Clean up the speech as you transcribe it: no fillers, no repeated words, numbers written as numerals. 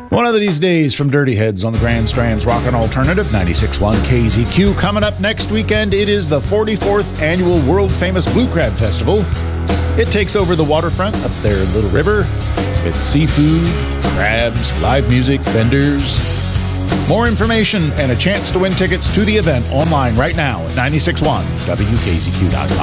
One of these days from Dirty Heads on the Grand Strand's Rockin' Alternative 96.1 KZQ. Coming up next weekend, it is the 44th annual World Famous Blue Crab Festival. It takes over the waterfront up there in Little River with seafood, crabs, live music, vendors. More information and a chance to win tickets to the event online right now at 96.1 WKZQ.com.